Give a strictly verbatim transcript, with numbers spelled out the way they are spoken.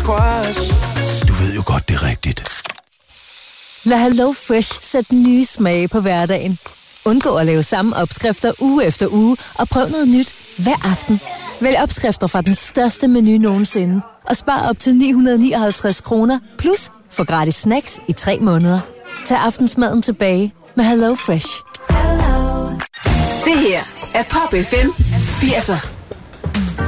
turquoise. Du ved jo godt, det er rigtigt. Lad Hello Fresh sætte nye smage på hverdagen. Undgå at lave samme opskrifter uge efter uge, og prøv noget nyt hver aften. Vælg opskrifter fra den største menu nogensinde, og spar op til ni hundrede nioghalvtreds kroner, plus få gratis snacks i tre måneder. Tag aftensmaden tilbage med Hello Fresh. Det her er Pop F M firser.